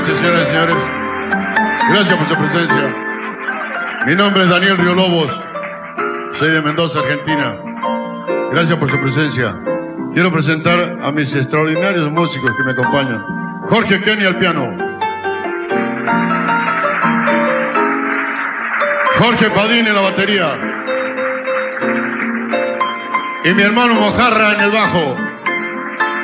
Señoras y señores, gracias por su presencia. Mi nombre es Daniel Río Lobos, soy de Mendoza, Argentina. Gracias por su presencia. Quiero presentar a mis extraordinarios músicos que me acompañan. Jorge Kenny al piano, Jorge Padín en la batería y mi hermano Mojarra en el bajo.